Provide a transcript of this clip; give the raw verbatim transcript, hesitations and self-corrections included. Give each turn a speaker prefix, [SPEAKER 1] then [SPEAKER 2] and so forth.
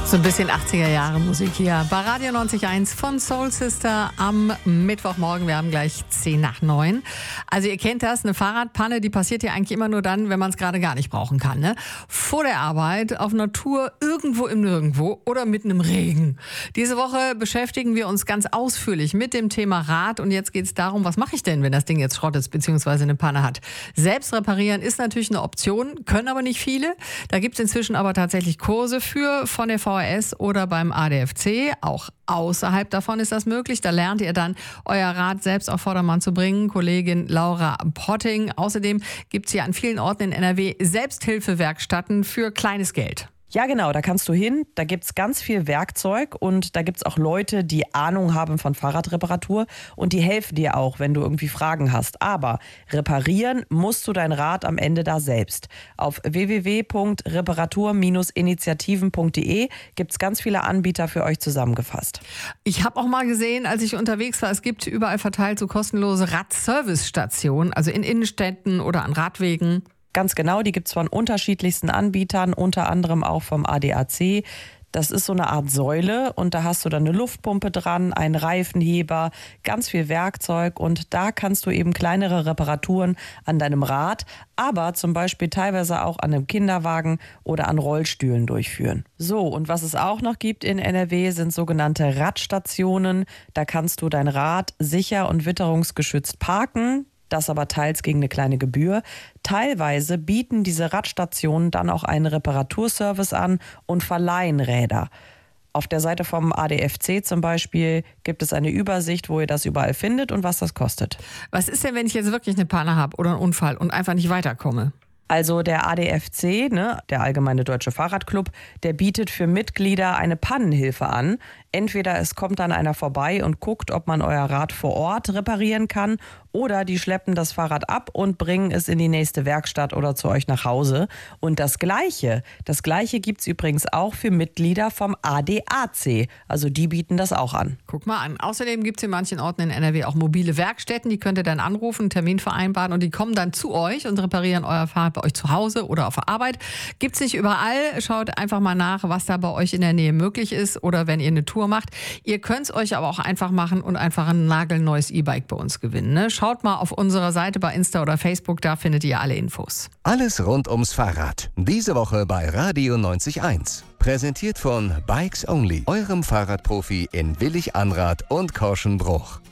[SPEAKER 1] So ein bisschen achtziger Jahre Musik hier bei Radio neunzig Komma eins von Soul Sister am Mittwochmorgen. Wir haben gleich zehn nach neun. Also ihr kennt das, eine Fahrradpanne, die passiert ja eigentlich immer nur dann, wenn man es gerade gar nicht brauchen kann. Ne? Vor der Arbeit, auf einer Tour, irgendwo im Nirgendwo oder mitten im Regen. Diese Woche beschäftigen wir uns ganz ausführlich mit dem Thema Rad. Und jetzt geht es darum, was mache ich denn, wenn das Ding jetzt Schrott ist bzw. eine Panne hat. Selbst reparieren ist natürlich eine Option, können aber nicht viele. Da gibt es inzwischen aber tatsächlich Kurse für von der V H S oder beim A D F C. Auch außerhalb davon ist das möglich. Da lernt ihr dann, euer Rad selbst auf Vordermann zu bringen. Kollegin Laura Potting. Außerdem gibt es hier an vielen Orten in N R W Selbsthilfewerkstätten für kleines Geld.
[SPEAKER 2] Ja, genau, da kannst du hin, da gibt's ganz viel Werkzeug und da gibt's auch Leute, die Ahnung haben von Fahrradreparatur und die helfen dir auch, wenn du irgendwie Fragen hast. Aber reparieren musst du dein Rad am Ende da selbst. Auf w w w punkt reparatur Bindestrich initiativen punkt d e gibt's ganz viele Anbieter für euch zusammengefasst.
[SPEAKER 1] Ich habe auch mal gesehen, als ich unterwegs war, es gibt überall verteilt so kostenlose Radservicestationen, also in Innenstädten oder an Radwegen.
[SPEAKER 2] Ganz genau, die gibt es von unterschiedlichsten Anbietern, unter anderem auch vom A D A C. Das ist so eine Art Säule und da hast du dann eine Luftpumpe dran, einen Reifenheber, ganz viel Werkzeug und da kannst du eben kleinere Reparaturen an deinem Rad, aber zum Beispiel teilweise auch an einem Kinderwagen oder an Rollstühlen durchführen. So, und was es auch noch gibt in N R W sind sogenannte Radstationen. Da kannst du dein Rad sicher und witterungsgeschützt parken. Das aber teils gegen eine kleine Gebühr. Teilweise bieten diese Radstationen dann auch einen Reparaturservice an und verleihen Räder. Auf der Seite vom A D F C zum Beispiel gibt es eine Übersicht, wo ihr das überall findet und was das kostet.
[SPEAKER 1] Was ist denn, wenn ich jetzt wirklich eine Panne habe oder einen Unfall und einfach nicht weiterkomme?
[SPEAKER 2] Also der A D F C, ne, der Allgemeine Deutsche Fahrradclub, der bietet für Mitglieder eine Pannenhilfe an. Entweder es kommt dann einer vorbei und guckt, ob man euer Rad vor Ort reparieren kann, oder die schleppen das Fahrrad ab und bringen es in die nächste Werkstatt oder zu euch nach Hause. Und das Gleiche, das Gleiche gibt es übrigens auch für Mitglieder vom A D A C. Also die bieten das auch an.
[SPEAKER 1] Guck mal an. Außerdem gibt es in manchen Orten in N R W auch mobile Werkstätten. Die könnt ihr dann anrufen, einen Termin vereinbaren und die kommen dann zu euch und reparieren euer Fahrrad bei euch zu Hause oder auf der Arbeit. Gibt es nicht überall. Schaut einfach mal nach, was da bei euch in der Nähe möglich ist oder wenn ihr eine Tour macht. Ihr könnt es euch aber auch einfach machen und einfach ein nagelneues E-Bike bei uns gewinnen. Ne? Schaut mal auf unserer Seite bei Insta oder Facebook, da findet ihr alle Infos.
[SPEAKER 3] Alles rund ums Fahrrad. Diese Woche bei Radio neunzig Komma eins. Präsentiert von Bikes Only, eurem Fahrradprofi in Willig-Anrath und Korschenbruch.